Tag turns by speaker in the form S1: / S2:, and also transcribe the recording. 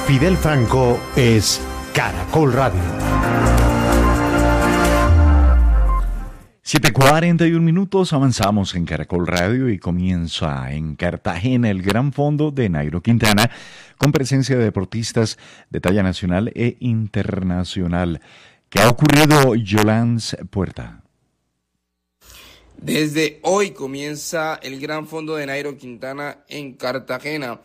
S1: Fidel Franco es Caracol Radio.
S2: 7:41, avanzamos en Caracol Radio y comienza en Cartagena el Gran Fondo de Nairo Quintana con presencia de deportistas de talla nacional e internacional. ¿Qué ha ocurrido, Yolans Puerta?
S3: Desde hoy comienza el Gran Fondo de Nairo Quintana en Cartagena.